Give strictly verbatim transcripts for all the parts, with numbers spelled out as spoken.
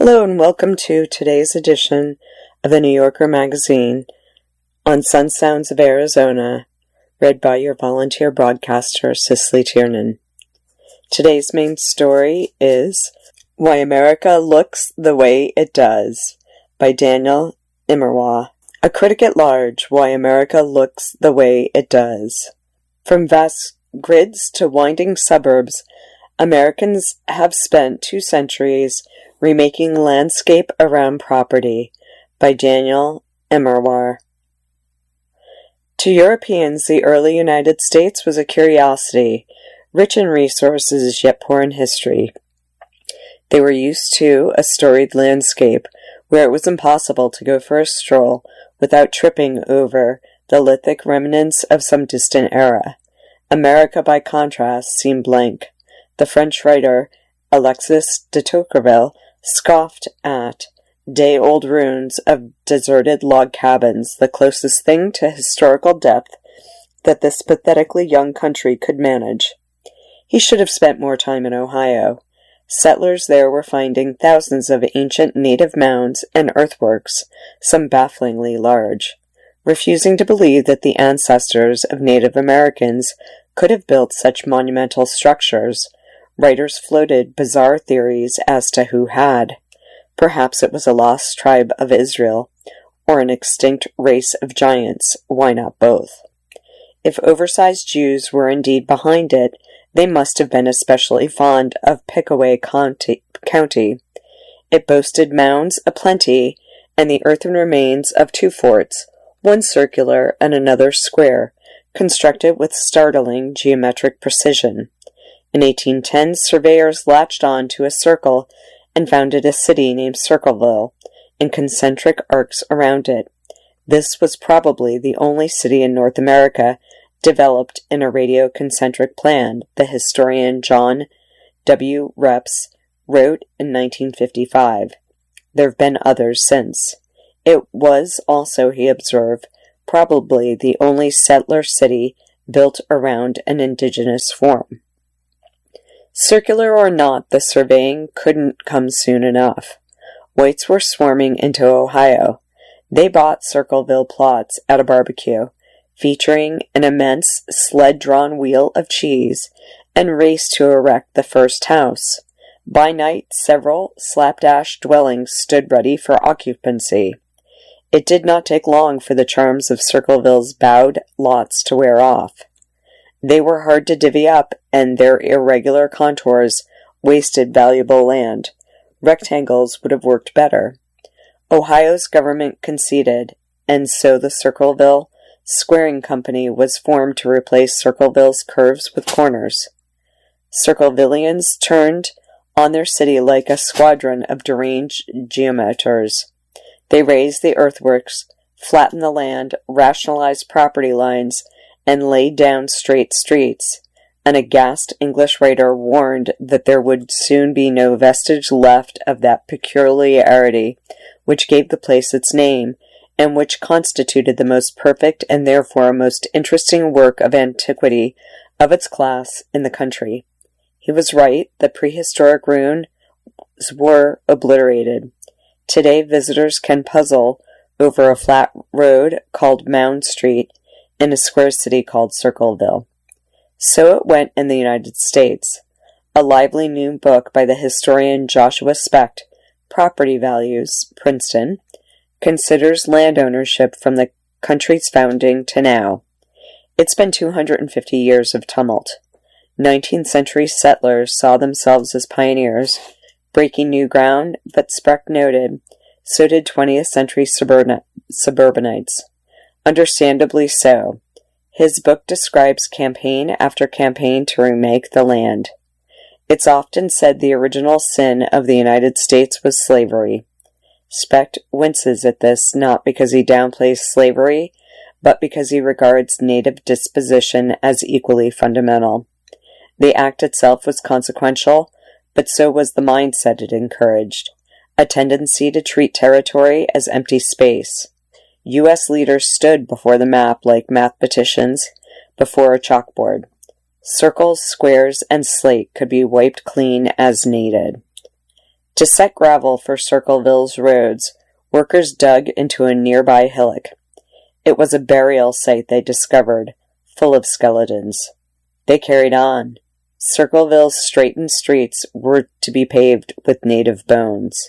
Hello and welcome to today's edition of the New Yorker magazine on Sun Sounds of Arizona, read by your volunteer broadcaster, Cicely Tiernan. Today's main story is Why America Looks the Way It Does by Daniel Immerwahr. A critic at large, Why America Looks the Way It Does. From vast grids to winding suburbs, Americans have spent two centuries Remaking Landscape Around Property by Daniel Immerwahr. To Europeans, the early United States was a curiosity, rich in resources yet poor in history. They were used to a storied landscape where it was impossible to go for a stroll without tripping over the lithic remnants of some distant era. America, by contrast, seemed blank. The French writer Alexis de Tocqueville scoffed at day-old ruins of deserted log cabins, the closest thing to historical depth that this pathetically young country could manage. He should have spent more time in Ohio. Settlers there were finding thousands of ancient native mounds and earthworks, some bafflingly large. Refusing to believe that the ancestors of Native Americans could have built such monumental structures, writers floated bizarre theories as to who had. Perhaps it was a lost tribe of Israel, or an extinct race of giants. Why not both? If oversized Jews were indeed behind it, they must have been especially fond of Pickaway County. It boasted mounds aplenty, and the earthen remains of two forts, one circular and another square, constructed with startling geometric precision. In eighteen ten, surveyors latched on to a circle and founded a city named Circleville, and concentric arcs around it. This was probably the only city in North America developed in a radioconcentric plan, the historian John W. Reps wrote in nineteen fifty-five. There have been others since. It was also, he observed, probably the only settler city built around an indigenous form. Circular or not, the surveying couldn't come soon enough. Whites were swarming into Ohio. They bought Circleville plots at a barbecue, featuring an immense sled-drawn wheel of cheese, and raced to erect the first house. By night, several slapdash dwellings stood ready for occupancy. It did not take long for the charms of Circleville's bowed lots to wear off. They were hard to divvy up, and their irregular contours wasted valuable land. Rectangles would have worked better. Ohio's government conceded, and so the Circleville Squaring Company was formed to replace Circleville's curves with corners. Circlevillians turned on their city like a squadron of deranged geometers. They raised the earthworks, flattened the land, rationalized property lines, and laid down straight streets. An aghast English writer warned that there would soon be no vestige left of that peculiarity which gave the place its name, and which constituted the most perfect and therefore most interesting work of antiquity of its class in the country. He was right. The prehistoric ruins were obliterated. Today visitors can puzzle over a flat road called Mound Street in a square city called Circleville. So it went in the United States. A lively new book by the historian Joshua Specht, Property Values, Princeton, considers land ownership from the country's founding to now. It's been two hundred fifty years of tumult. nineteenth century settlers saw themselves as pioneers, breaking new ground, but Specht noted, so did twentieth century suburban- suburbanites. Understandably so. His book describes campaign after campaign to remake the land. It's often said the original sin of the United States was slavery. Specht winces at this not because he downplays slavery, but because he regards native disposition as equally fundamental. The act itself was consequential, but so was the mindset it encouraged, a tendency to treat territory as empty space. U S leaders stood before the map like mathematicians before a chalkboard. Circles, squares, and slate could be wiped clean as needed. To set gravel for Circleville's roads, workers dug into a nearby hillock. It was a burial site they discovered, full of skeletons. They carried on. Circleville's straightened streets were to be paved with native bones.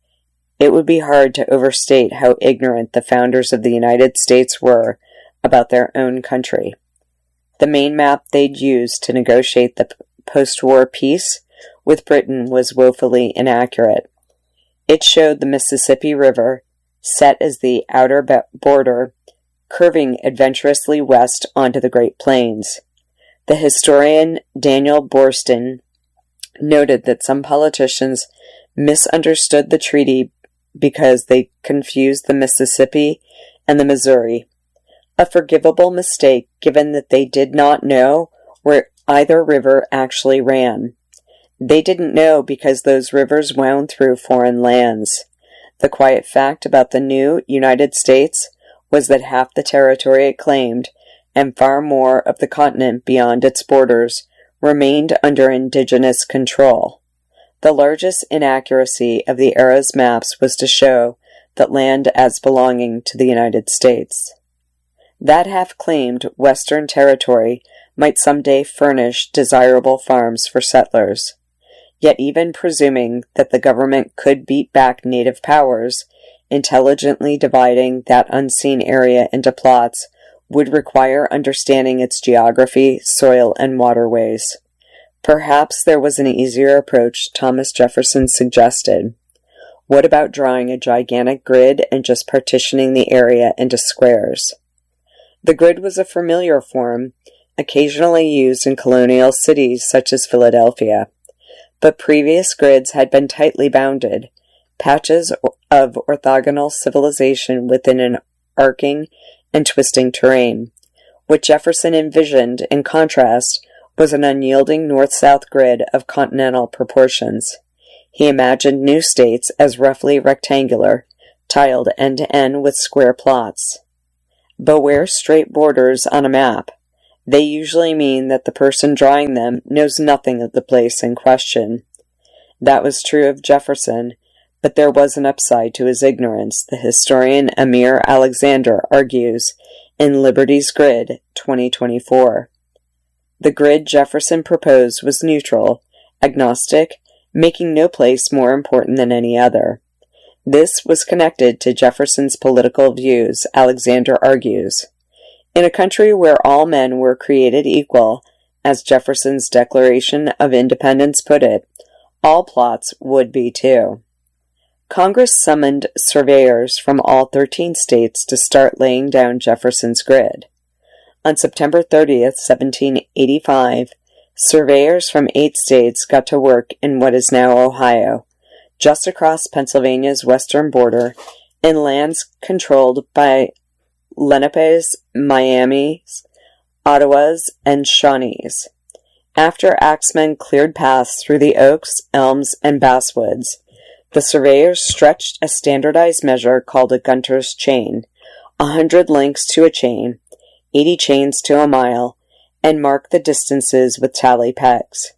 It would be hard to overstate how ignorant the founders of the United States were about their own country. The main map they'd used to negotiate the post-war peace with Britain was woefully inaccurate. It showed the Mississippi River, set as the outer border, curving adventurously west onto the Great Plains. The historian Daniel Boorstin noted that some politicians misunderstood the treaty because they confused the Mississippi and the Missouri. A forgivable mistake given that they did not know where either river actually ran. They didn't know because those rivers wound through foreign lands. The quiet fact about the new United States was that half the territory it claimed, and far more of the continent beyond its borders, remained under indigenous control. The largest inaccuracy of the era's maps was to show that land as belonging to the United States. That half-claimed Western territory might someday furnish desirable farms for settlers. Yet even presuming that the government could beat back native powers, intelligently dividing that unseen area into plots would require understanding its geography, soil, and waterways. Perhaps there was an easier approach Thomas Jefferson suggested. What about drawing a gigantic grid and just partitioning the area into squares? The grid was a familiar form, occasionally used in colonial cities such as Philadelphia. But previous grids had been tightly bounded, patches of orthogonal civilization within an arcing and twisting terrain. What Jefferson envisioned, in contrast, was an unyielding north-south grid of continental proportions. He imagined new states as roughly rectangular, tiled end-to-end with square plots. Beware straight borders on a map. They usually mean that the person drawing them knows nothing of the place in question. That was true of Jefferson, but there was an upside to his ignorance, the historian Amir Alexander argues in Liberty's Grid, twenty twenty-four. The grid Jefferson proposed was neutral, agnostic, making no place more important than any other. This was connected to Jefferson's political views, Alexander argues. In a country where all men were created equal, as Jefferson's Declaration of Independence put it, all plots would be too. Congress summoned surveyors from all thirteen states to start laying down Jefferson's grid. On September thirtieth, seventeen eighty-five, surveyors from eight states got to work in what is now Ohio, just across Pennsylvania's western border, in lands controlled by Lenapes, Miamis, Ottawas, and Shawnees. After axemen cleared paths through the oaks, elms, and basswoods, the surveyors stretched a standardized measure called a Gunter's chain, a hundred links to a chain, eighty chains to a mile, and marked the distances with tally pegs.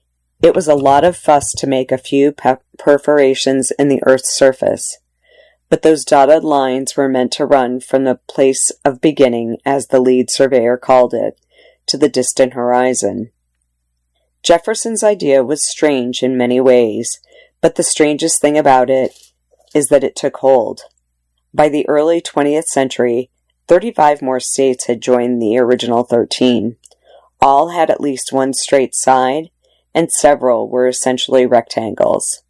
It was a lot of fuss to make a few pe- perforations in the earth's surface, but those dotted lines were meant to run from the place of beginning, as the lead surveyor called it, to the distant horizon. Jefferson's idea was strange in many ways, but the strangest thing about it is that it took hold. By the early twentieth century, thirty-five more states had joined the original thirteen. All had at least one straight side, and several were essentially rectangles.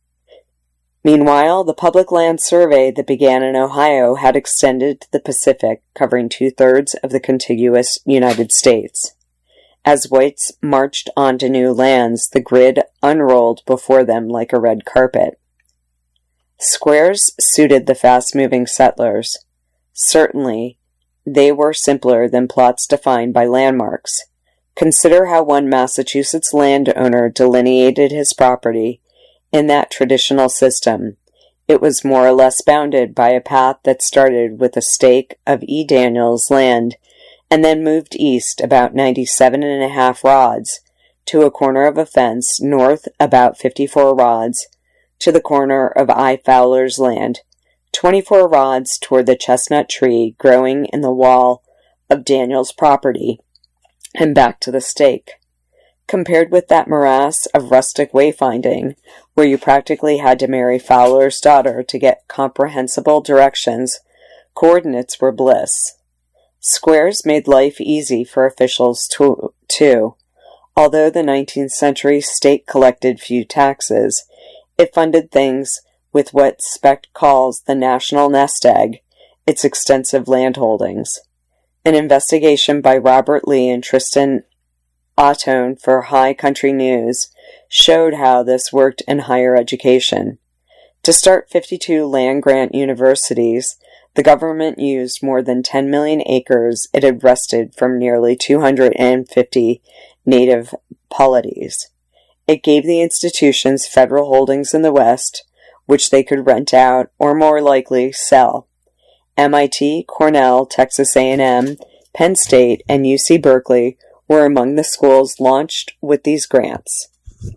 Meanwhile, the public land survey that began in Ohio had extended to the Pacific, covering two-thirds of the contiguous United States. As whites marched onto new lands, the grid unrolled before them like a red carpet. Squares suited the fast-moving settlers. Certainly, they were simpler than plots defined by landmarks. Consider how one Massachusetts landowner delineated his property. In that traditional system, it was more or less bounded by a path that started with a stake of E. Daniels' land and then moved east about ninety-seven and a half rods to a corner of a fence north about fifty-four rods to the corner of I. Fowler's land, twenty-four rods toward the chestnut tree growing in the wall of Daniel's property, and back to the stake. Compared with that morass of rustic wayfinding, where you practically had to marry Fowler's daughter to get comprehensible directions, coordinates were bliss. Squares made life easy for officials too, too. Although the nineteenth century state collected few taxes, it funded things with what Specht calls the national nest egg, its extensive land holdings. An investigation by Robert Lee and Tristan Ottone for High Country News showed how this worked in higher education. To start fifty-two land-grant universities, the government used more than ten million acres it had wrested from nearly two hundred fifty native polities. It gave the institutions federal holdings in the West, which they could rent out or more likely sell. M I T, Cornell, Texas A and M, Penn State, and U C Berkeley were among the schools launched with these grants.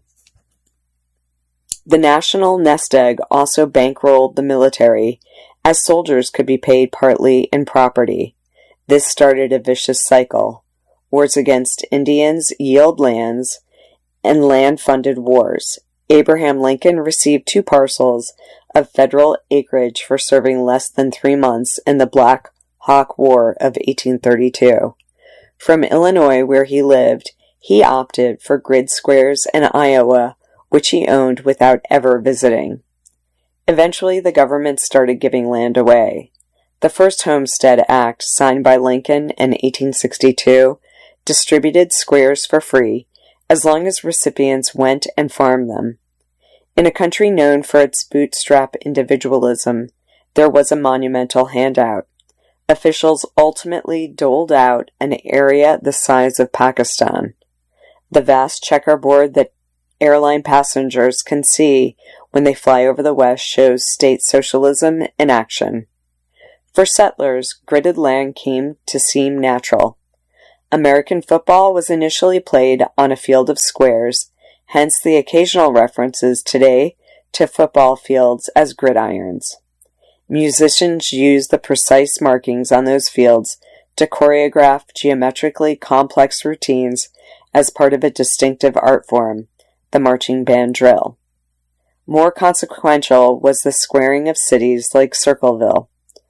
The National Nest Egg also bankrolled the military, as soldiers could be paid partly in property. This started a vicious cycle. Wars against Indians yield lands, and land-funded wars. Abraham Lincoln received two parcels of federal acreage for serving less than three months in the Black Hawk War of eighteen thirty-two. From Illinois, where he lived, he opted for grid squares in Iowa, which he owned without ever visiting. Eventually, the government started giving land away. The first Homestead Act, signed by Lincoln in eighteen sixty-two, distributed squares for free, as long as recipients went and farmed them. In a country known for its bootstrap individualism, there was a monumental handout. Officials ultimately doled out an area the size of Pakistan. The vast checkerboard that airline passengers can see when they fly over the West shows state socialism in action. For settlers, gridded land came to seem natural. American football was initially played on a field of squares, hence the occasional references today to football fields as gridirons. Musicians used the precise markings on those fields to choreograph geometrically complex routines as part of a distinctive art form, the marching band drill. More consequential was the squaring of cities like Circleville.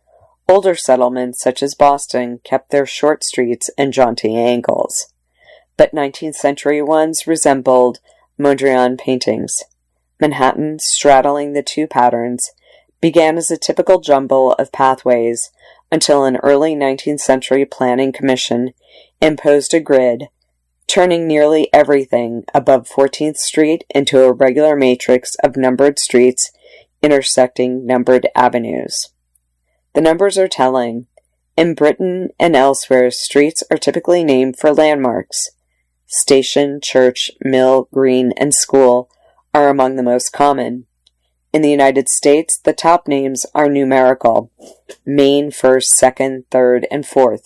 Older settlements, such as Boston, kept their short streets and jaunty angles, but nineteenth century ones resembled Mondrian paintings. Manhattan, straddling the two patterns, began as a typical jumble of pathways until an early nineteenth century planning commission imposed a grid, turning nearly everything above fourteenth Street into a regular matrix of numbered streets intersecting numbered avenues. The numbers are telling. In Britain and elsewhere, streets are typically named for landmarks. Station, church, mill, green, and school are among the most common. In the United States, the top names are numerical: Main, first, second, third, and fourth,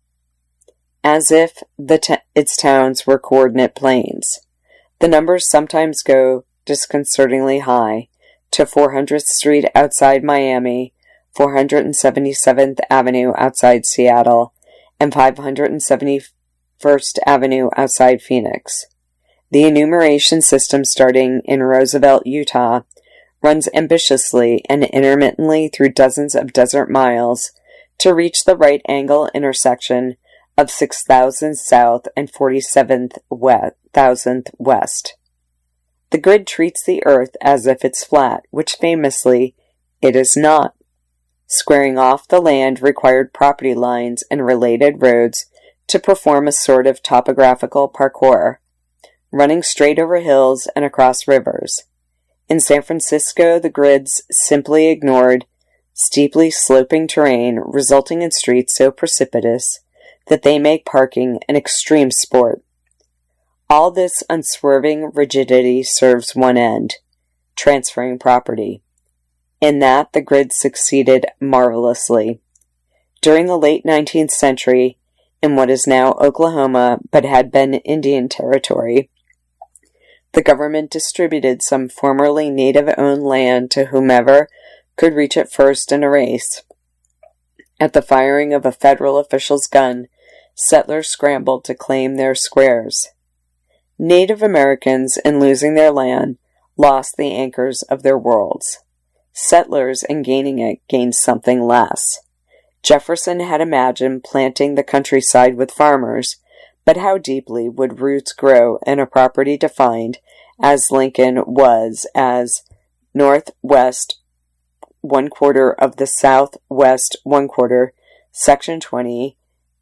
as if the t- its towns were coordinate planes. The numbers sometimes go disconcertingly high, to four hundredth Street outside Miami, four hundred seventy-seventh Avenue outside Seattle, and five hundred seventy-first Avenue outside Phoenix. The enumeration system starting in Roosevelt, Utah, runs ambitiously and intermittently through dozens of desert miles to reach the right angle intersection of six thousand South and forty-seventh thousandth West. The grid treats the earth as if it's flat, which famously it is not. Squaring off the land required property lines and related roads to perform a sort of topographical parkour, running straight over hills and across rivers. In San Francisco, the grids simply ignored steeply sloping terrain, resulting in streets so precipitous that they make parking an extreme sport. All this unswerving rigidity serves one end: transferring property. In that, the grid succeeded marvelously. During the late nineteenth century, in what is now Oklahoma but had been Indian Territory, The government distributed some formerly native-owned land to whomever could reach it first in a race. At the firing of a federal official's gun, settlers scrambled to claim their squares. Native Americans, in losing their land, lost the anchors of their worlds. Settlers, in gaining it, gained something less. Jefferson had imagined planting the countryside with farmers, but how deeply would roots grow in a property defined, as Lincoln was, as northwest one quarter of the southwest one quarter, section twenty,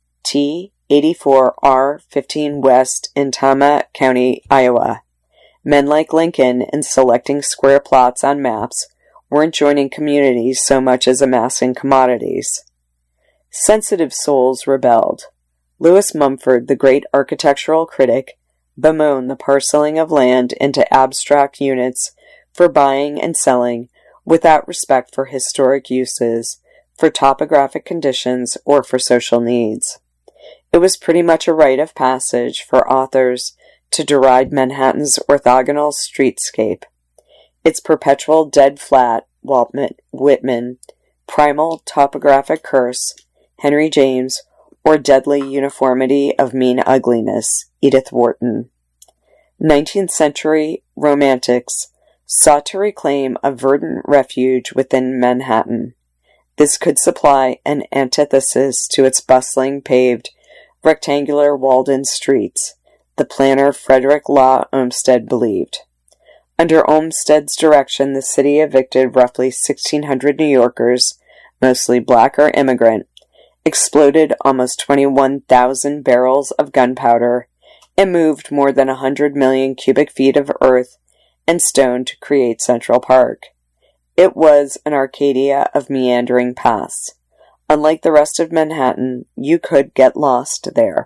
T eighty-four R fifteen West in Tama County, Iowa. Men like Lincoln, in selecting square plots on maps, weren't joining communities so much as amassing commodities. Sensitive souls rebelled. Lewis Mumford, the great architectural critic, bemoaned the parceling of land into abstract units for buying and selling without respect for historic uses, for topographic conditions, or for social needs. It was pretty much a rite of passage for authors to deride Manhattan's orthogonal streetscape, its perpetual dead flat, Walt Whitman, primal topographic curse, Henry James, or deadly uniformity of mean ugliness, Edith Wharton. Nineteenth century romantics sought to reclaim a verdant refuge within Manhattan. This could supply an antithesis to its bustling, paved, rectangular walled-in streets, the planner Frederick Law Olmsted believed. Under Olmsted's direction, the city evicted roughly sixteen hundred New Yorkers, mostly black or immigrant, exploded almost twenty-one thousand barrels of gunpowder, and moved more than one hundred million cubic feet of earth and stone to create Central Park. It was an Arcadia of meandering paths. Unlike the rest of Manhattan, you could get lost there.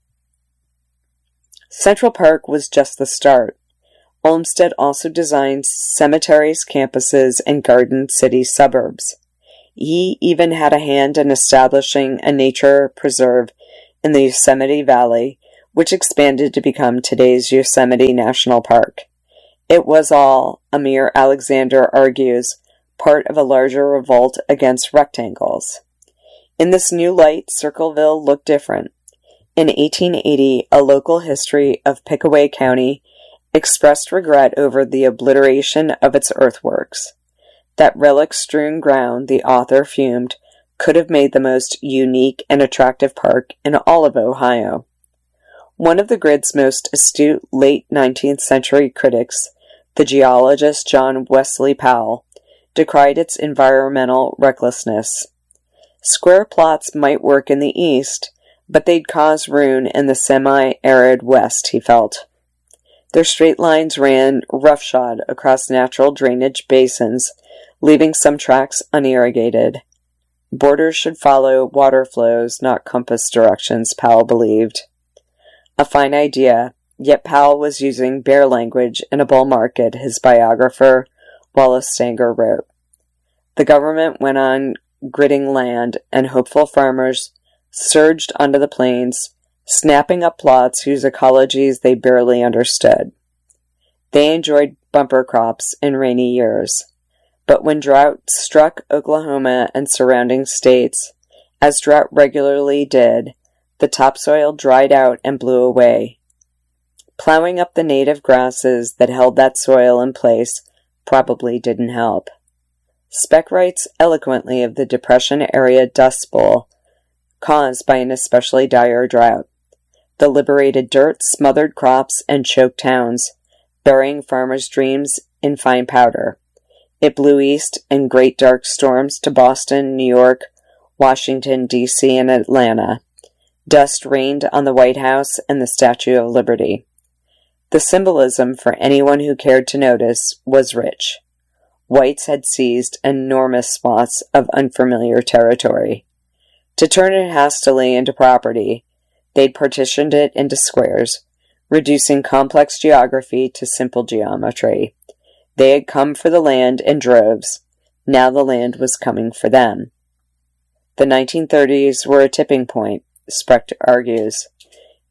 Central Park was just the start. Olmsted also designed cemeteries, campuses, and garden city suburbs. He even had a hand in establishing a nature preserve in the Yosemite Valley, which expanded to become today's Yosemite National Park. It was all, Amir Alexander argues, part of a larger revolt against rectangles. In this new light, Circleville looked different. In eighteen eighty, a local history of Pickaway County expressed regret over the obliteration of its earthworks. That relic-strewn ground, the author fumed, could have made the most unique and attractive park in all of Ohio. One of the grid's most astute late nineteenth century critics, the geologist John Wesley Powell, decried its environmental recklessness. Square plots might work in the east, but they'd cause ruin in the semi-arid west, he felt. Their straight lines ran roughshod across natural drainage basins, leaving some tracks unirrigated. Borders should follow water flows, not compass directions, Powell believed. A fine idea, yet Powell was using bare language in a bull market, his biographer, Wallace Stanger, wrote. The government went on gridding land, and hopeful farmers surged onto the plains, snapping up plots whose ecologies they barely understood. They enjoyed bumper crops in rainy years. But when drought struck Oklahoma and surrounding states, as drought regularly did, the topsoil dried out and blew away. Plowing up the native grasses that held that soil in place probably didn't help. Speck writes eloquently of the Depression-area Dust Bowl, caused by an especially dire drought. The liberated dirt smothered crops and choked towns, burying farmers' dreams in fine powder. It blew east in great dark storms to Boston, New York, Washington, D C, and Atlanta. Dust rained on the White House and the Statue of Liberty. The symbolism, for anyone who cared to notice, was rich. Whites had seized enormous swaths of unfamiliar territory. To turn it hastily into property, they'd partitioned it into squares, reducing complex geography to simple geometry. They had come for the land in droves. Now the land was coming for them. The nineteen thirties were a tipping point, Specht argues.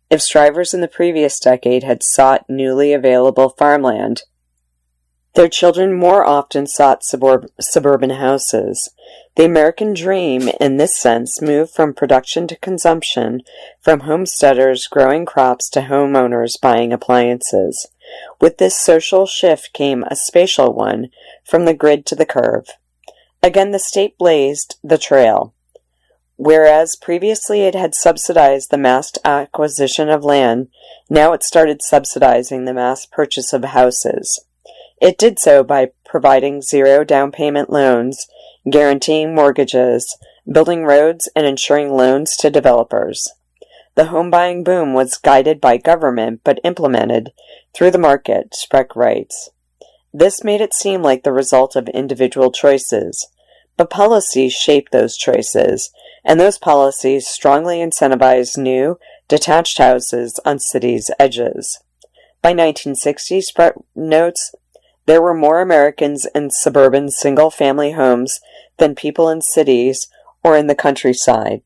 if strivers in the previous decade had sought newly available farmland, their children more often sought suburb- suburban houses. The American dream, in this sense, moved from production to consumption, from homesteaders growing crops to homeowners buying appliances. With this social shift came a spatial one, from the grid to the curve. Again, the state blazed the trail. Whereas previously it had subsidized the mass acquisition of land, now it started subsidizing the mass purchase of houses. It did so by providing zero down payment loans, guaranteeing mortgages, building roads, and ensuring loans to developers. The home buying boom was guided by government but implemented through the market, Spreck writes. This made it seem like the result of individual choices, but policies shaped those choices, and those policies strongly incentivized new, detached houses on cities' edges. By nineteen sixty, Spreck notes, there were more Americans in suburban single-family homes than people in cities or in the countryside.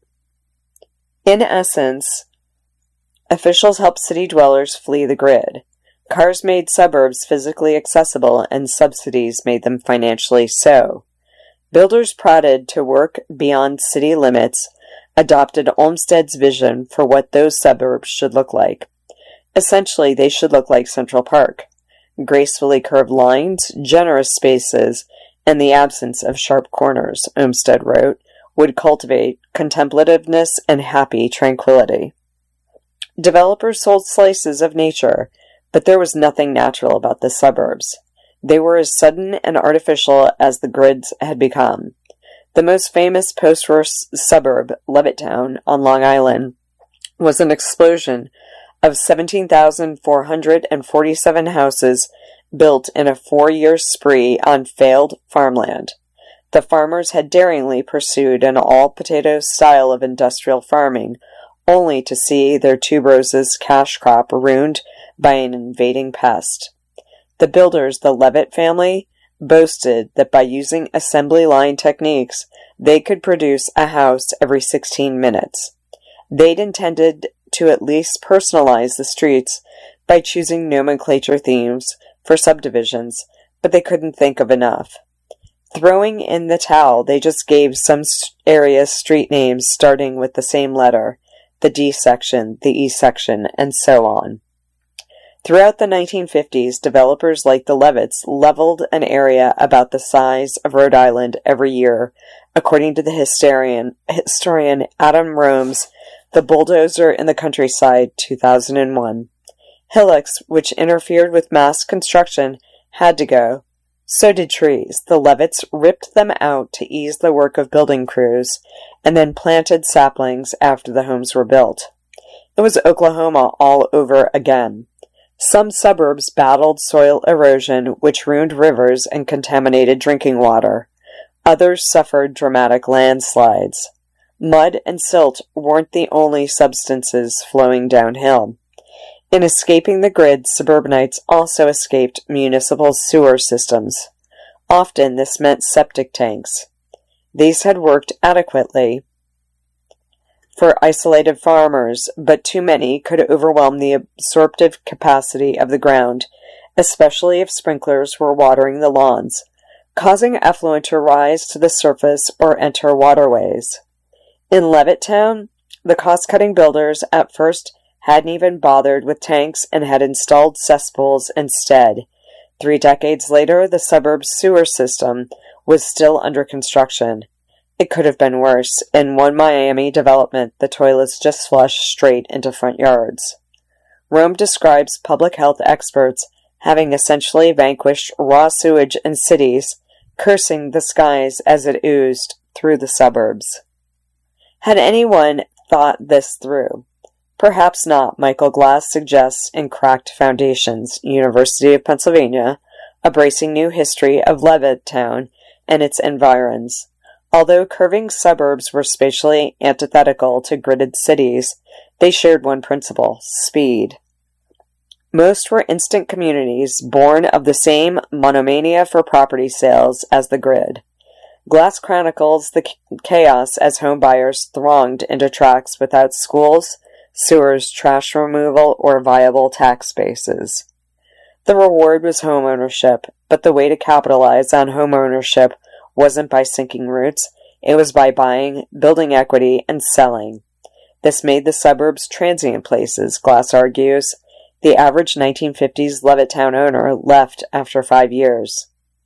In essence, officials helped city dwellers flee the grid. Cars made suburbs physically accessible, and subsidies made them financially so. Builders prodded to work beyond city limits, adopted Olmsted's vision for what those suburbs should look like. Essentially, they should look like Central Park. Gracefully curved lines, generous spaces, and the absence of sharp corners, Olmsted wrote, would cultivate contemplativeness and happy tranquility. Developers sold slices of nature, but there was nothing natural about the suburbs. They were as sudden and artificial as the grids had become. The most famous post-war suburb, Levittown, on Long Island, was an explosion of seventeen thousand four hundred forty-seven houses built in a four-year spree on failed farmland. The farmers had daringly pursued an all-potato style of industrial farming, only to see their tuberoses cash crop ruined by an invading pest. The builders, the Levitt family, boasted that by using assembly line techniques, they could produce a house every sixteen minutes. They'd intended to at least personalize the streets by choosing nomenclature themes for subdivisions, but they couldn't think of enough. Throwing in the towel, they just gave some areas street names starting with the same letter, the D section, the E section, and so on. Throughout the nineteen fifties, developers like the Levitts leveled an area about the size of Rhode Island every year, according to the historian, historian Adam Rome's The Bulldozer in the Countryside, two thousand one. Hillocks, which interfered with mass construction, had to go. So did trees. The Levitts ripped them out to ease the work of building crews, and then planted saplings after the homes were built. It was Oklahoma all over again. Some suburbs battled soil erosion, which ruined rivers and contaminated drinking water. Others suffered dramatic landslides. Mud and silt weren't the only substances flowing downhill. In escaping the grid, suburbanites also escaped municipal sewer systems. Often this meant septic tanks. These had worked adequately for isolated farmers, but too many could overwhelm the absorptive capacity of the ground, especially if sprinklers were watering the lawns, causing effluent to rise to the surface or enter waterways. In Levittown, the cost-cutting builders at first hadn't even bothered with tanks and had installed cesspools instead. Three decades later, the suburb's sewer system was still under construction. It could have been worse. In one Miami development, the toilets just flushed straight into front yards. Rome describes public health experts having essentially vanquished raw sewage in cities, cursing the skies as it oozed through the suburbs. Had anyone thought this through? Perhaps not, Michael Glass suggests in Cracked Foundations, University of Pennsylvania, a bracing new history of Levittown and its environs. Although curving suburbs were spatially antithetical to gridded cities, they shared one principle: speed. Most were instant communities born of the same monomania for property sales as the grid. Glass chronicles the chaos as home buyers thronged into tracts without schools, sewers, trash removal, or viable tax bases. The reward was home ownership, but the way to capitalize on home ownership wasn't by sinking roots, it was by buying, building equity, and selling. This made the suburbs transient places, Glass argues. The average nineteen fifties Levittown owner left after five years.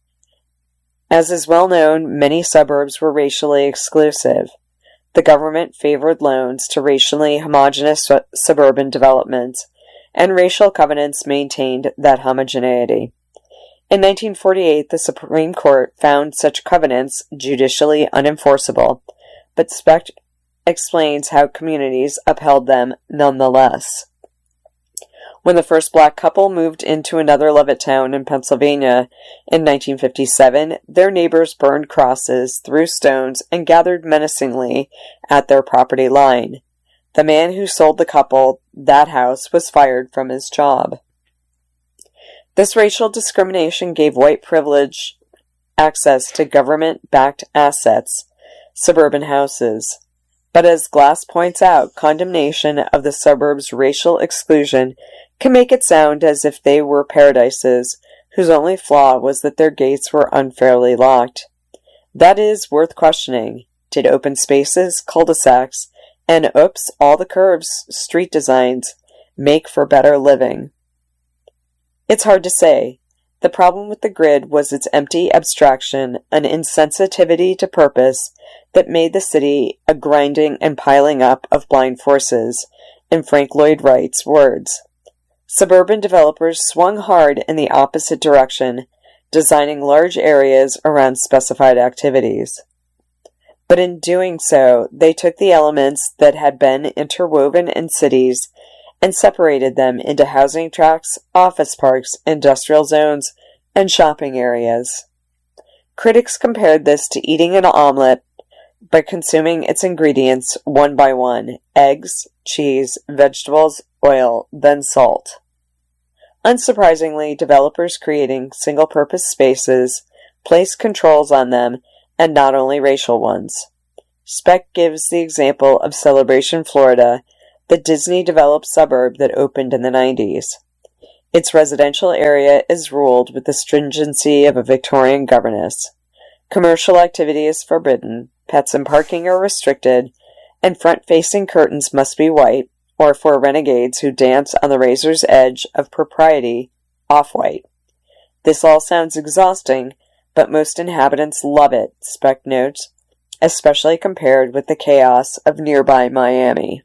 As is well known, many suburbs were racially exclusive. The government favored loans to racially homogeneous su- suburban developments, and racial covenants maintained that homogeneity. In nineteen forty-eight, the Supreme Court found such covenants judicially unenforceable, but Specht explains how communities upheld them nonetheless. When the first black couple moved into another Levittown in Pennsylvania in nineteen fifty-seven, their neighbors burned crosses, threw stones, and gathered menacingly at their property line. The man who sold the couple that house was fired from his job. This racial discrimination gave white privilege access to government-backed assets, suburban houses. But as Glass points out, condemnation of the suburbs' racial exclusion can make it sound as if they were paradises whose only flaw was that their gates were unfairly locked. That is worth questioning. Did open spaces, cul-de-sacs, and oops, all the curves, street designs, make for better living? It's hard to say. The problem with the grid was its empty abstraction, an insensitivity to purpose that made the city a grinding and piling up of blind forces, in Frank Lloyd Wright's words. Suburban developers swung hard in the opposite direction, designing large areas around specified activities. But in doing so, they took the elements that had been interwoven in cities and separated them into housing tracts, office parks, industrial zones, and shopping areas. Critics compared this to eating an omelet by consuming its ingredients one by one: eggs, cheese, vegetables, oil, then salt. Unsurprisingly, developers creating single-purpose spaces placed controls on them, and not only racial ones. Specht gives the example of Celebration, Florida, the Disney-developed suburb that opened in the nineties. Its residential area is ruled with the stringency of a Victorian governess. Commercial activity is forbidden, pets and parking are restricted, and front-facing curtains must be white, or for renegades who dance on the razor's edge of propriety, off-white. This all sounds exhausting, but most inhabitants love it, Specht notes, especially compared with the chaos of nearby Miami.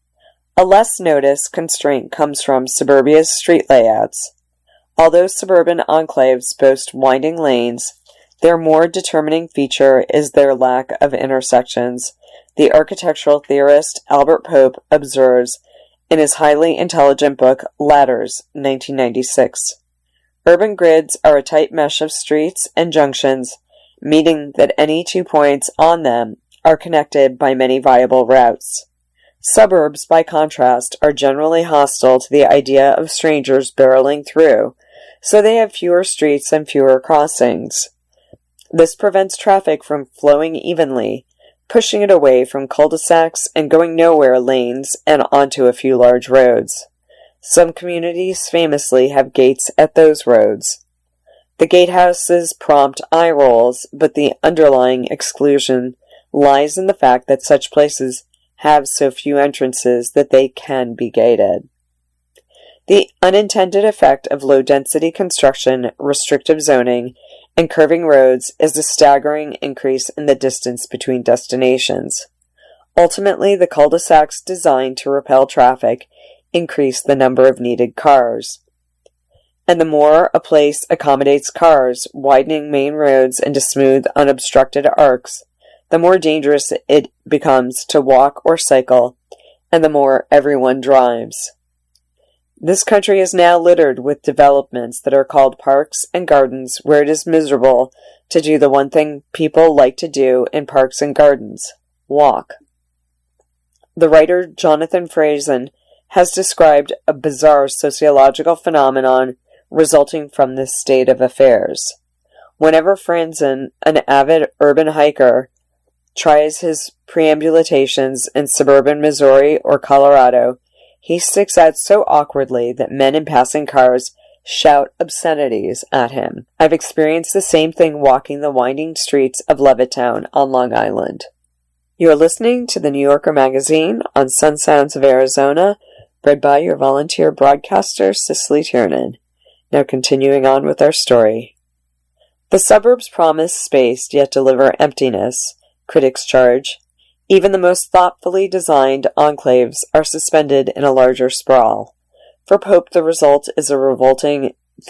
A less noticed constraint comes from suburbia's street layouts. Although suburban enclaves boast winding lanes, their more determining feature is their lack of intersections. The architectural theorist Albert Pope observes in his highly intelligent book Ladders, nineteen ninety-six. Urban grids are a tight mesh of streets and junctions, meaning that any two points on them are connected by many viable routes. Suburbs, by contrast, are generally hostile to the idea of strangers barreling through, so they have fewer streets and fewer crossings. This prevents traffic from flowing evenly, pushing it away from cul-de-sacs and going nowhere lanes and onto a few large roads. Some communities famously have gates at those roads. The gatehouses prompt eye rolls, but the underlying exclusion lies in the fact that such places have so few entrances that they can be gated. The unintended effect of low-density construction, restrictive zoning, and curving roads is a staggering increase in the distance between destinations. Ultimately, the cul-de-sacs designed to repel traffic increase the number of needed cars. And the more a place accommodates cars, widening main roads into smooth, unobstructed arcs, the more dangerous it becomes to walk or cycle, and the more everyone drives. This country is now littered with developments that are called parks and gardens, where it is miserable to do the one thing people like to do in parks and gardens: walk. The writer Jonathan Franzen has described a bizarre sociological phenomenon resulting from this state of affairs. Whenever Franzen, an avid urban hiker, tries his perambulations in suburban Missouri or Colorado, He sticks out so awkwardly that men in passing cars shout obscenities at him. I've experienced the same thing walking the winding streets of Levittown on Long Island. You are listening to the New Yorker magazine on Sun Sounds of Arizona, read by your volunteer broadcaster, Cicely Tiernan. Now continuing on with our story. The suburbs promise space, yet deliver emptiness, critics charge. Even the most thoughtfully designed enclaves are suspended in a larger sprawl. For Pope, the result is a revolting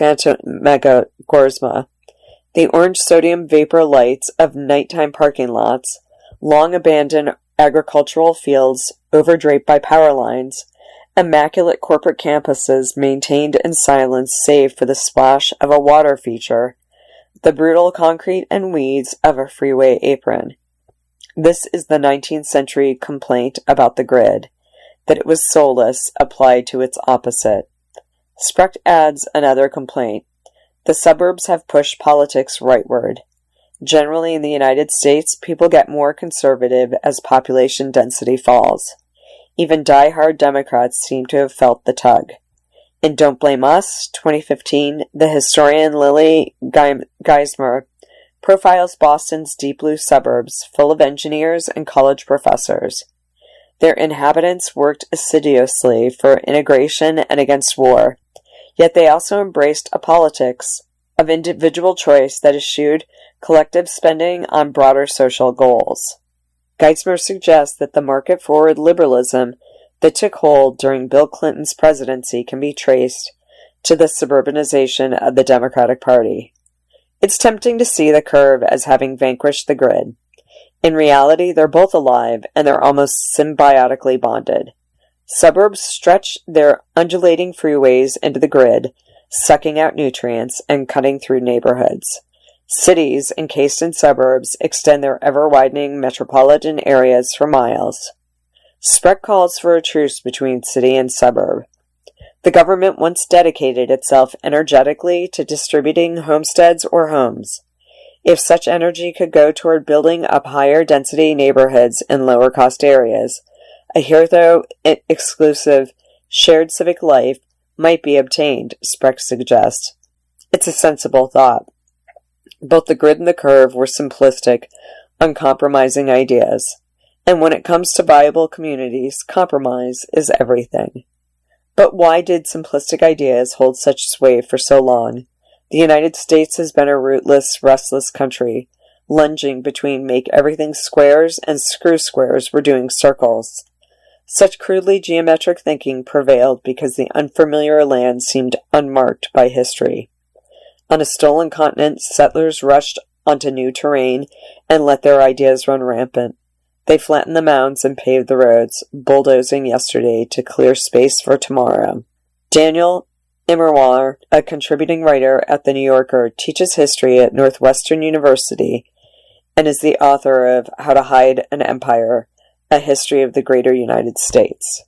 phantasmagorism. The orange sodium vapor lights of nighttime parking lots, long abandoned agricultural fields overdraped by power lines, immaculate corporate campuses maintained in silence save for the splash of a water feature, the brutal concrete and weeds of a freeway apron. This is the nineteenth century complaint about the grid, that it was soulless applied to its opposite. Sprecht adds another complaint. The suburbs have pushed politics rightward. Generally in the United States, people get more conservative as population density falls. Even die-hard Democrats seem to have felt the tug. In Don't Blame Us, twenty fifteen, the historian Lily Geismer profiles Boston's deep blue suburbs, full of engineers and college professors. Their inhabitants worked assiduously for integration and against war, yet they also embraced a politics of individual choice that eschewed collective spending on broader social goals. Geismer suggests that the market-forward liberalism that took hold during Bill Clinton's presidency can be traced to the suburbanization of the Democratic Party. It's tempting to see the curve as having vanquished the grid. In reality, they're both alive, and they're almost symbiotically bonded. Suburbs stretch their undulating freeways into the grid, sucking out nutrients and cutting through neighborhoods. Cities, encased in suburbs, extend their ever-widening metropolitan areas for miles. Sprecht calls for a truce between city and suburb. The government once dedicated itself energetically to distributing homesteads or homes. If such energy could go toward building up higher-density neighborhoods in lower-cost areas, a hitherto-exclusive shared civic life might be obtained, Sprecht suggests. It's a sensible thought. Both the grid and the curve were simplistic, uncompromising ideas. And when it comes to viable communities, compromise is everything. But why did simplistic ideas hold such sway for so long? The United States has been a rootless, restless country, lunging between make everything squares and screw squares were doing circles. Such crudely geometric thinking prevailed because the unfamiliar land seemed unmarked by history. On a stolen continent, settlers rushed onto new terrain and let their ideas run rampant. They flattened the mounds and paved the roads, bulldozing yesterday to clear space for tomorrow. Daniel Immerwahr, a contributing writer at The New Yorker, teaches history at Northwestern University and is the author of How to Hide an Empire, A History of the Greater United States.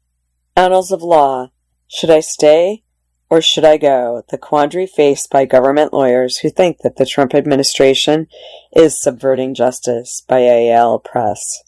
Annals of Law. Should I stay or should I go? The quandary faced by government lawyers who think that the Trump administration is subverting justice, by A L Press.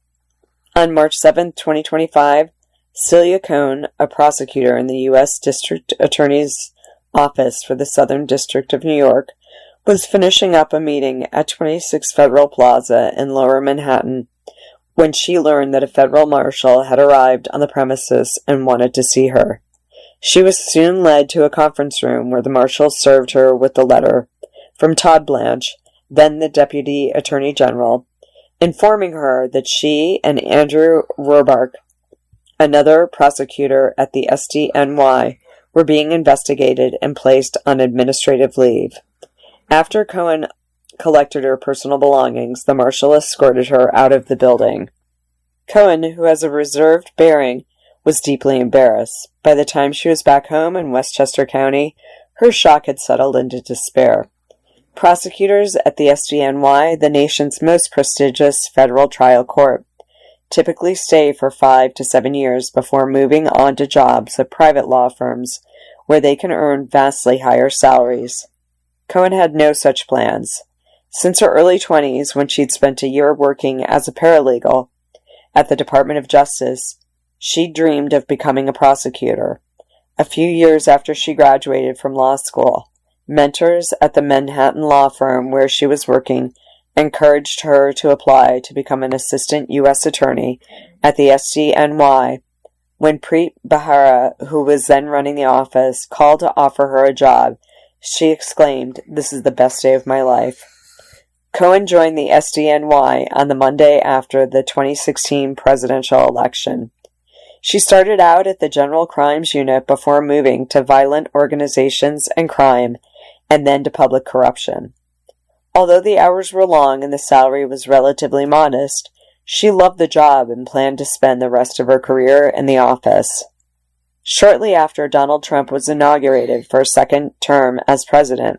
On March seventh, twenty twenty-five, Celia Cohn, a prosecutor in the U S District Attorney's Office for the Southern District of New York, was finishing up a meeting at twenty-six Federal Plaza in Lower Manhattan when she learned that a federal marshal had arrived on the premises and wanted to see her. She was soon led to a conference room where the marshal served her with a letter from Todd Blanche, then the Deputy Attorney General, informing her that she and Andrew Robark, another prosecutor at the S D N Y, were being investigated and placed on administrative leave. After Cohen collected her personal belongings, the marshal escorted her out of the building. Cohen, who has a reserved bearing, was deeply embarrassed. By the time she was back home in Westchester County, her shock had settled into despair. Prosecutors at the S D N Y, the nation's most prestigious federal trial court, typically stay for five to seven years before moving on to jobs at private law firms where they can earn vastly higher salaries. Cohen had no such plans. Since her early twenties, when she'd spent a year working as a paralegal at the Department of Justice, she dreamed of becoming a prosecutor. A few years after she graduated from law school, mentors at the Manhattan law firm where she was working encouraged her to apply to become an assistant U S attorney at the S D N Y. When Preet Bharara, who was then running the office, called to offer her a job, she exclaimed, "This is the best day of my life." Cohen joined the S D N Y on the Monday after the twenty sixteen presidential election. She started out at the General Crimes Unit before moving to Violent Organizations and Crime, and then to Public Corruption. Although the hours were long and the salary was relatively modest, she loved the job and planned to spend the rest of her career in the office. Shortly after Donald Trump was inaugurated for a second term as president,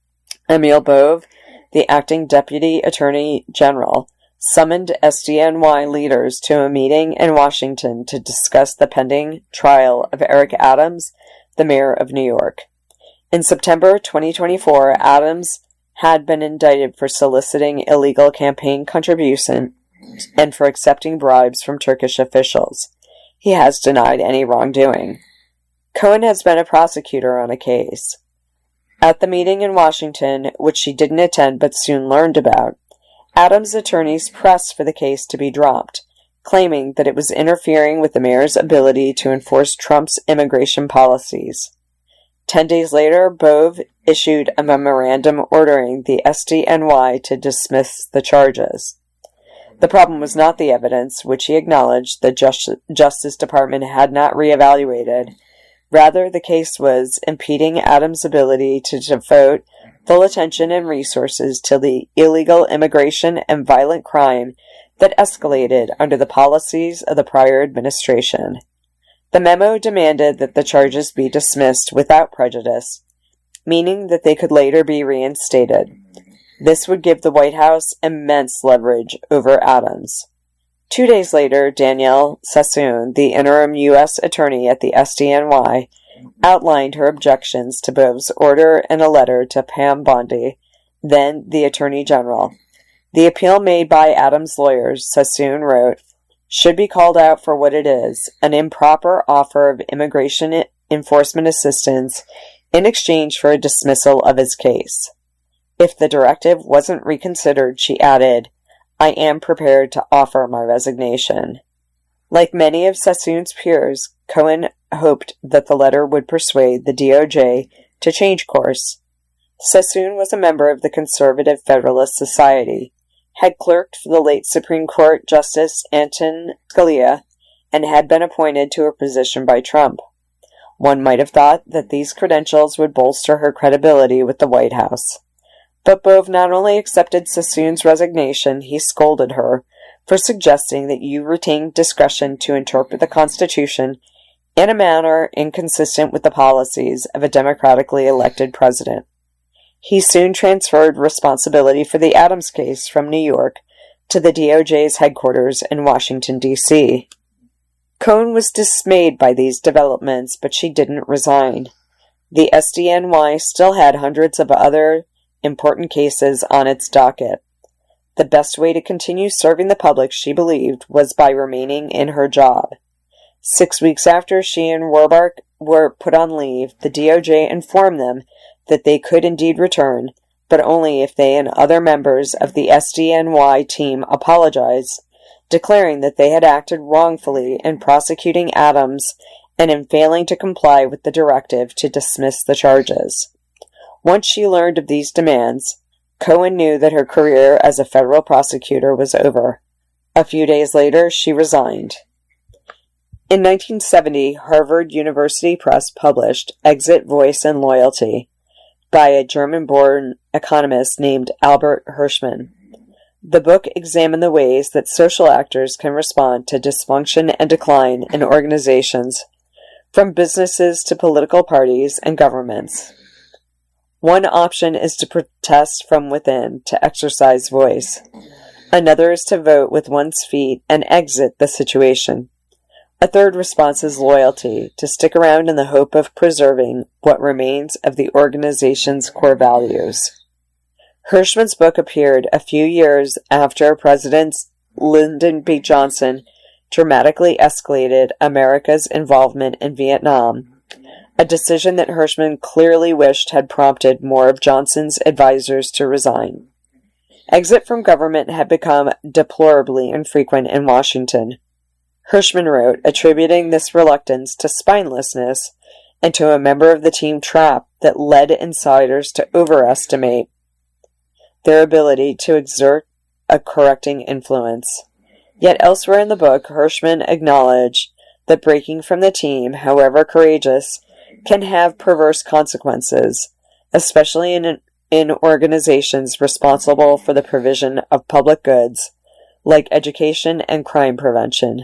Emil Bove, the acting Deputy Attorney General, summoned S D N Y leaders to a meeting in Washington to discuss the pending trial of Eric Adams, the mayor of New York. In September twenty twenty-four, Adams had been indicted for soliciting illegal campaign contribution and for accepting bribes from Turkish officials. He has denied any wrongdoing. Cohen has been a prosecutor on a case. At the meeting in Washington, which she didn't attend but soon learned about, Adams' attorneys pressed for the case to be dropped, claiming that it was interfering with the mayor's ability to enforce Trump's immigration policies. Ten days later, Bove issued a memorandum ordering the S D N Y to dismiss the charges. The problem was not the evidence, which he acknowledged the Just- Justice Department had not reevaluated. Rather, the case was impeding Adams' ability to devote full attention and resources to the illegal immigration and violent crime that escalated under the policies of the prior administration. The memo demanded that the charges be dismissed without prejudice, meaning that they could later be reinstated. This would give the White House immense leverage over Adams. Two days later, Danielle Sassoon, the interim U S attorney at the S D N Y, outlined her objections to Bove's order in a letter to Pam Bondi, then the Attorney General. The appeal made by Adams' lawyers, Sassoon wrote, should be called out for what it is, an improper offer of immigration enforcement assistance in exchange for a dismissal of his case. If the directive wasn't reconsidered, she added, I am prepared to offer my resignation. Like many of Sassoon's peers, Cohen hoped that the letter would persuade the D O J to change course. Sassoon was a member of the Conservative Federalist Society, had clerked for the late Supreme Court Justice Antonin Scalia, and had been appointed to a position by Trump. One might have thought that these credentials would bolster her credibility with the White House. But Bove not only accepted Sassoon's resignation, he scolded her for suggesting that you retain discretion to interpret the Constitution in a manner inconsistent with the policies of a democratically elected president. He soon transferred responsibility for the Adams case from New York to the D O J's headquarters in Washington, D C Cohen was dismayed by these developments, but she didn't resign. The S D N Y still had hundreds of other important cases on its docket. The best way to continue serving the public, she believed, was by remaining in her job. Six weeks after she and Warburg were put on leave, the D O J informed them that they could indeed return, but only if they and other members of the S D N Y team apologized, declaring that they had acted wrongfully in prosecuting Adams and in failing to comply with the directive to dismiss the charges. Once she learned of these demands, Cohen knew that her career as a federal prosecutor was over. A few days later, she resigned. In nineteen seventy, Harvard University Press published Exit, Voice, and Loyalty by a German-born economist named Albert Hirschman. The book examined the ways that social actors can respond to dysfunction and decline in organizations, from businesses to political parties and governments. One option is to protest from within, to exercise voice. Another is to vote with one's feet and exit the situation. A third response is loyalty, to stick around in the hope of preserving what remains of the organization's core values. Hirschman's book appeared a few years after President Lyndon B. Johnson dramatically escalated America's involvement in Vietnam, a decision that Hirschman clearly wished had prompted more of Johnson's advisors to resign. Exit from government had become deplorably infrequent in Washington. Hirschman wrote, attributing this reluctance to spinelessness and to a member of the team trap that led insiders to overestimate their ability to exert a correcting influence. Yet elsewhere in the book, Hirschman acknowledged that breaking from the team, however courageous, can have perverse consequences, especially in in organizations responsible for the provision of public goods, like education and crime prevention.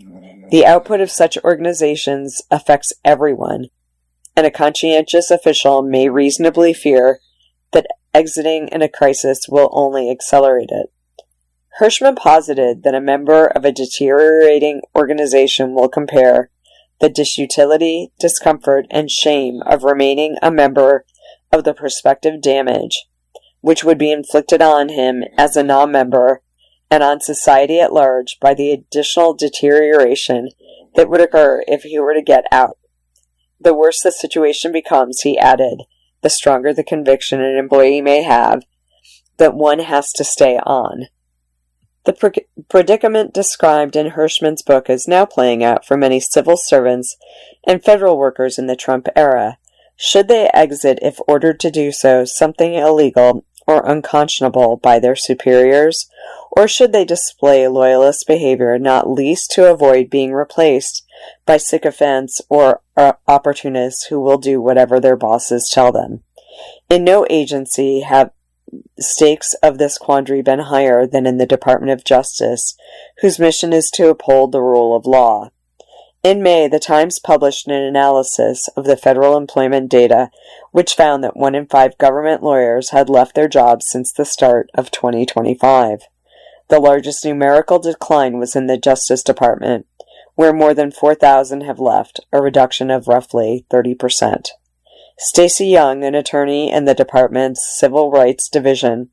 The output of such organizations affects everyone, and a conscientious official may reasonably fear that exiting in a crisis will only accelerate it. Hirschman posited that a member of a deteriorating organization will compare the disutility, discomfort, and shame of remaining a member of the prospective damage, which would be inflicted on him as a non-member and on society at large by the additional deterioration that would occur if he were to get out. The worse the situation becomes, he added, the stronger the conviction an employee may have that one has to stay on. The pre- predicament described in Hirschman's book is now playing out for many civil servants and federal workers in the Trump era. Should they exit if ordered to do so something illegal or unconscionable by their superiors, or should they display loyalist behavior, not least to avoid being replaced by sycophants or uh, opportunists who will do whatever their bosses tell them? In no agency have stakes of this quandary been higher than in the Department of Justice, whose mission is to uphold the rule of law. In May, the Times published an analysis of the federal employment data, which found that one in five government lawyers had left their jobs since the start of twenty twenty-five. The largest numerical decline was in the Justice Department, where more than four thousand have left, a reduction of roughly thirty percent. Stacey Young, an attorney in the department's Civil Rights Division,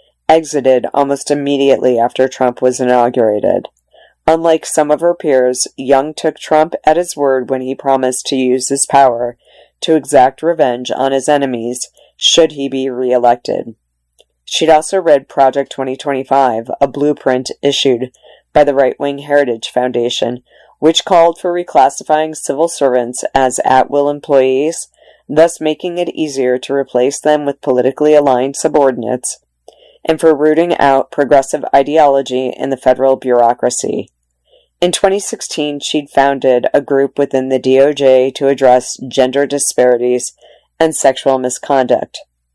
exited almost immediately after Trump was inaugurated. Unlike some of her peers, Young took Trump at his word when he promised to use his power to exact revenge on his enemies should he be re-elected. She'd also read Project twenty twenty-five, a blueprint issued by the right-wing Heritage Foundation, which called for reclassifying civil servants as at-will employees, thus making it easier to replace them with politically aligned subordinates, and for rooting out progressive ideology in the federal bureaucracy. In twenty sixteen, she'd founded a group within the D O J to address gender disparities and sexual misconduct.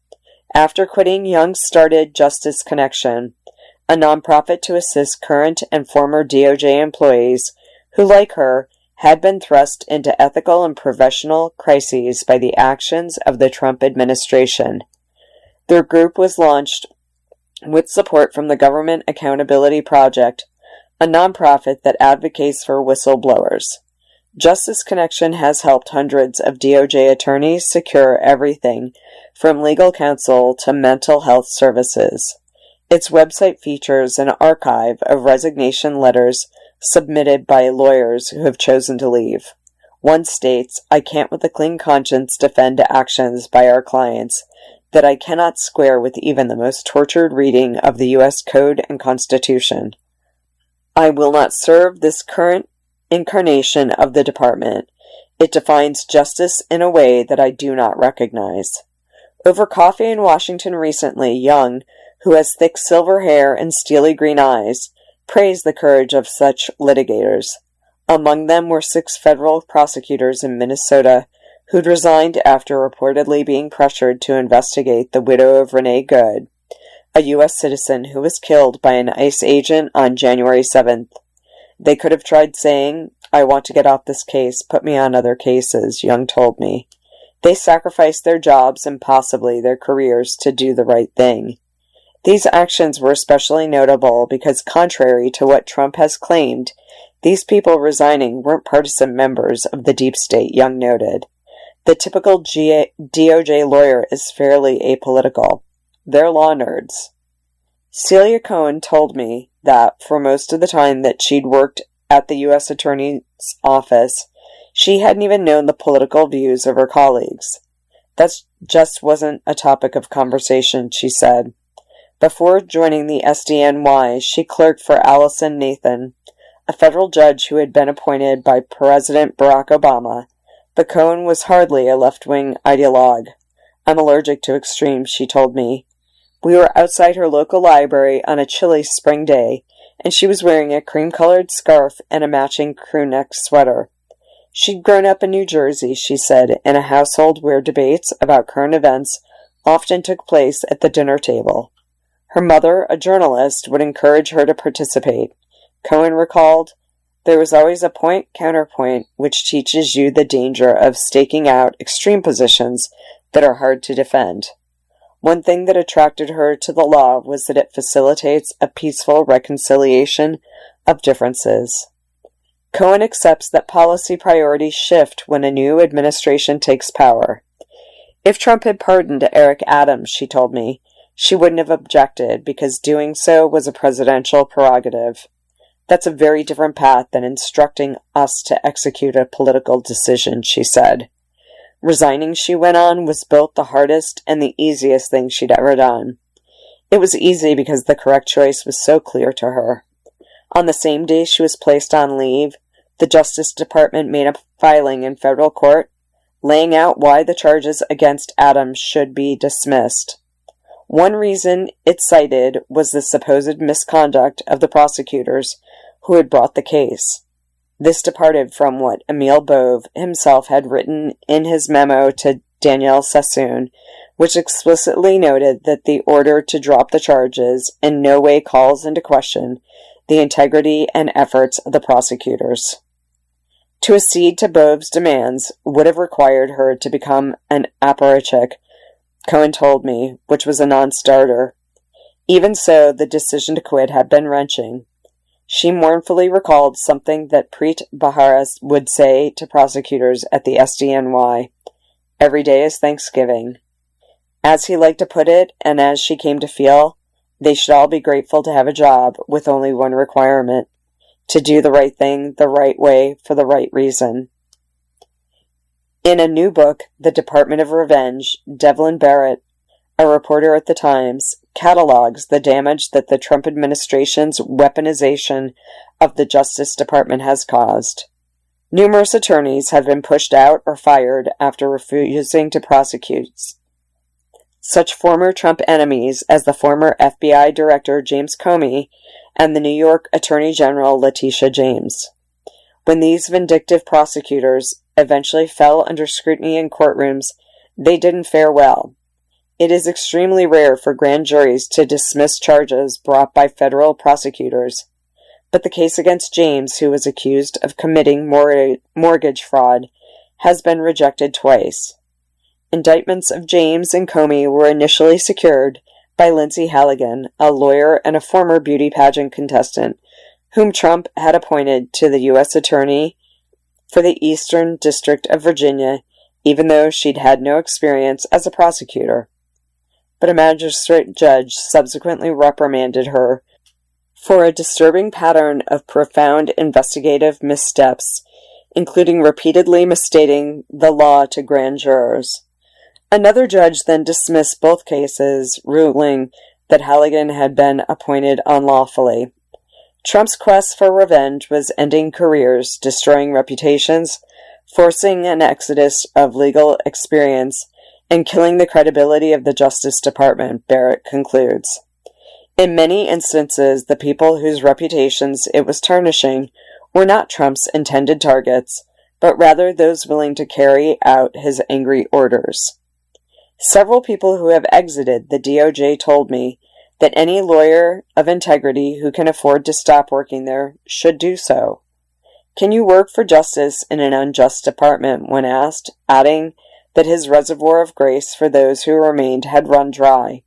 After quitting, Young started Justice Connection, a nonprofit to assist current and former D O J employees who, like her, had been thrust into ethical and professional crises by the actions of the Trump administration. Their group was launched with support from the Government Accountability Project, a nonprofit that advocates for whistleblowers. Justice Connection has helped hundreds of D O J attorneys secure everything from legal counsel to mental health services. Its website features an archive of resignation letters submitted by lawyers who have chosen to leave. One states, "I can't with a clean conscience defend actions by our clients that I cannot square with even the most tortured reading of the U S Code and Constitution. I will not serve this current incarnation of the department. It defines justice in a way that I do not recognize." Over coffee in Washington recently, Young, who has thick silver hair and steely green eyes, praised the courage of such litigators. Among them were six federal prosecutors in Minnesota who'd resigned after reportedly being pressured to investigate the widow of Renee Good, a U S citizen who was killed by an ICE agent on January seventh. They could have tried saying, "I want to get off this case, put me on other cases," Young told me. They sacrificed their jobs and possibly their careers to do the right thing. These actions were especially notable because, contrary to what Trump has claimed, these people resigning weren't partisan members of the deep state, Young noted. The typical G A- D O J lawyer is fairly apolitical. They're law nerds. Celia Cohen told me that for most of the time that she'd worked at the U S Attorney's Office, she hadn't even known the political views of her colleagues. That just wasn't a topic of conversation, she said. Before joining the S D N Y, she clerked for Allison Nathan, a federal judge who had been appointed by President Barack Obama, but Cohen was hardly a left-wing ideologue. I'm allergic to extremes, she told me. We were outside her local library on a chilly spring day, and she was wearing a cream-colored scarf and a matching crew-neck sweater. She'd grown up in New Jersey, she said, in a household where debates about current events often took place at the dinner table. Her mother, a journalist, would encourage her to participate. Cohen recalled, "There was always a point-counterpoint which teaches you the danger of staking out extreme positions that are hard to defend. One thing that attracted her to the law was that it facilitates a peaceful reconciliation of differences." Cohen accepts that policy priorities shift when a new administration takes power. If Trump had pardoned Eric Adams, she told me, she wouldn't have objected because doing so was a presidential prerogative. That's a very different path than instructing us to execute a political decision, she said. Resigning, she went on, was both the hardest and the easiest thing she'd ever done. It was easy because the correct choice was so clear to her. On the same day she was placed on leave, the Justice Department made a filing in federal court, laying out why the charges against Adams should be dismissed. One reason it cited was the supposed misconduct of the prosecutors who had brought the case. This departed from what Emil Bove himself had written in his memo to Danielle Sassoon, which explicitly noted that the order to drop the charges in no way calls into question the integrity and efforts of the prosecutors. To accede to Bove's demands would have required her to become an apparatchik, Cohen told me, which was a non-starter. Even so, the decision to quit had been wrenching. She mournfully recalled something that Preet Bharara would say to prosecutors at the S D N Y. Every day is Thanksgiving. As he liked to put it, and as she came to feel, they should all be grateful to have a job with only one requirement, to do the right thing the right way for the right reason. In a new book, The Department of Revenge, Devlin Barrett, a reporter at the Times, catalogs the damage that the Trump administration's weaponization of the Justice Department has caused. Numerous attorneys have been pushed out or fired after refusing to prosecute. Such former Trump enemies as the former F B I Director James Comey and the New York Attorney General Letitia James. When these vindictive prosecutors eventually fell under scrutiny in courtrooms, they didn't fare well. It is extremely rare for grand juries to dismiss charges brought by federal prosecutors, but the case against James, who was accused of committing mor- mortgage fraud, has been rejected twice. Indictments of James and Comey were initially secured by Lindsay Halligan, a lawyer and a former beauty pageant contestant, whom Trump had appointed to the U S Attorney for the Eastern District of Virginia, even though she'd had no experience as a prosecutor. But a magistrate judge subsequently reprimanded her for a disturbing pattern of profound investigative missteps, including repeatedly misstating the law to grand jurors. Another judge then dismissed both cases, ruling that Halligan had been appointed unlawfully. Trump's quest for revenge was ending careers, destroying reputations, forcing an exodus of legal experience, and killing the credibility of the Justice Department, Barrett concludes. In many instances, the people whose reputations it was tarnishing were not Trump's intended targets, but rather those willing to carry out his angry orders. Several people who have exited the D O J told me that any lawyer of integrity who can afford to stop working there should do so. Can you work for justice in an unjust department, when asked, adding that his reservoir of grace for those who remained had run dry.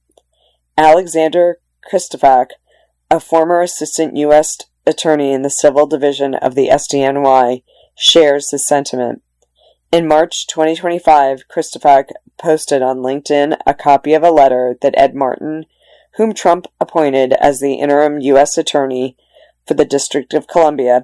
Alexander Christofak, a former assistant U S attorney in the civil division of the S D N Y, shares this sentiment. In March twenty twenty-five, Christofak posted on LinkedIn a copy of a letter that Ed Martin, whom Trump appointed as the interim U S attorney for the District of Columbia,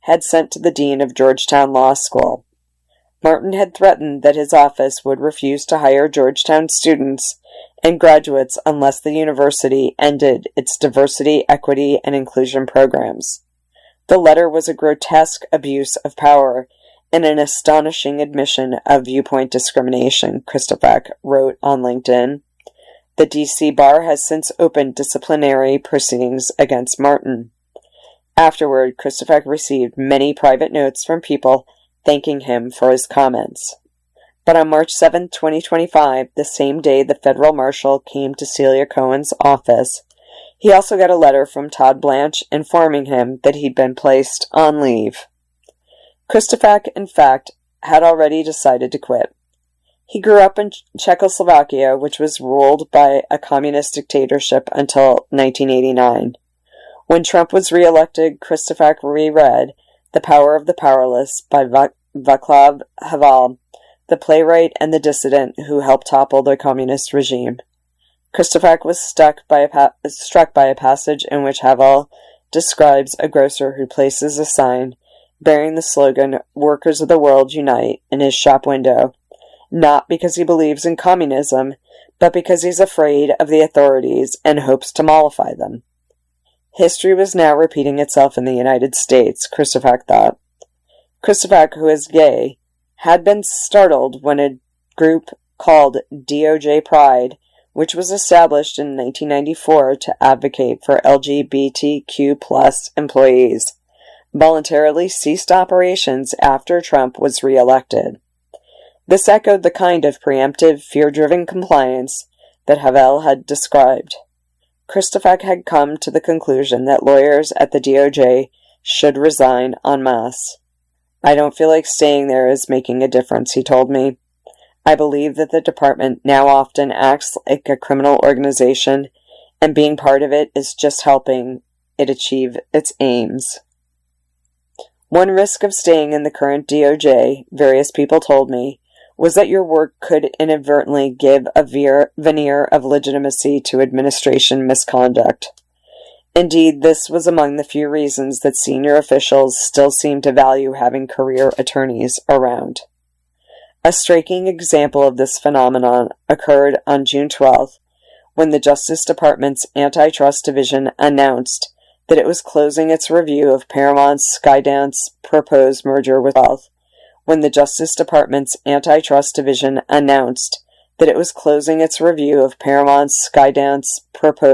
had sent to the dean of Georgetown Law School. Martin had threatened that his office would refuse to hire Georgetown students and graduates unless the university ended its diversity, equity, and inclusion programs. The letter was a grotesque abuse of power and an astonishing admission of viewpoint discrimination, Christofak wrote on LinkedIn. The D C Bar has since opened disciplinary proceedings against Martin. Afterward, Christofak received many private notes from people thanking him for his comments. But on March seventh, twenty twenty-five, the same day the federal marshal came to Celia Cohen's office, he also got a letter from Todd Blanche informing him that he'd been placed on leave. Christofak, in fact, had already decided to quit. He grew up in Czechoslovakia, which was ruled by a communist dictatorship until nineteen eighty-nine. When Trump was re-elected, Christofak reread The Power of the Powerless by Václav Havel, the playwright and the dissident who helped topple the communist regime. Christofak was stuck by a pa- struck by a passage in which Havel describes a grocer who places a sign bearing the slogan, Workers of the World Unite, in his shop window, not because he believes in communism, but because he's afraid of the authorities and hopes to mollify them. History was now repeating itself in the United States, Christofak thought. Christofak, who is gay, had been startled when a group called D O J Pride, which was established in nineteen ninety-four to advocate for L G B T Q plus employees, voluntarily ceased operations after Trump was re-elected. This echoed the kind of preemptive, fear-driven compliance that Havel had described. Christofak had come to the conclusion that lawyers at the D O J should resign en masse. I don't feel like staying there is making a difference, he told me. I believe that the department now often acts like a criminal organization, and being part of it is just helping it achieve its aims. One risk of staying in the current D O J, various people told me, was that your work could inadvertently give a veer, veneer of legitimacy to administration misconduct. Indeed, this was among the few reasons that senior officials still seem to value having career attorneys around. A striking example of this phenomenon occurred on June twelfth, when the Justice Department's Antitrust Division announced that it was closing its review of Paramount's Skydance proposed merger with Wealth, when the Justice Department's Antitrust Division announced that it was closing its review of Paramount's Skydance proposed